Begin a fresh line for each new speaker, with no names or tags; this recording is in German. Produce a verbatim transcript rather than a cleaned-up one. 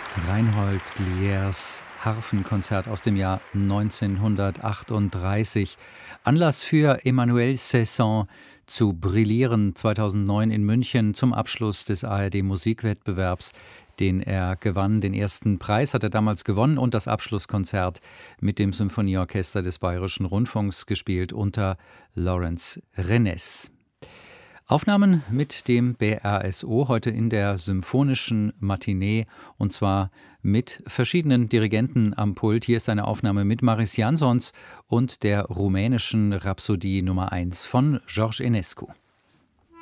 Reinhold Gliers Harfenkonzert aus dem Jahr neunzehnhundertachtunddreißig. Anlass für Emmanuel Cesson zu brillieren zweitausendneun in München zum Abschluss des A R D-Musikwettbewerbs, den er gewann. Den ersten Preis hat er damals gewonnen und das Abschlusskonzert mit dem Symphonieorchester des Bayerischen Rundfunks gespielt unter Lawrence Renes. Aufnahmen mit dem B R S O heute in der Symphonischen Matinee und zwar mit verschiedenen Dirigenten am Pult. Hier ist eine Aufnahme mit Maris Jansons und der rumänischen Rhapsodie Nummer eins von George Enescu.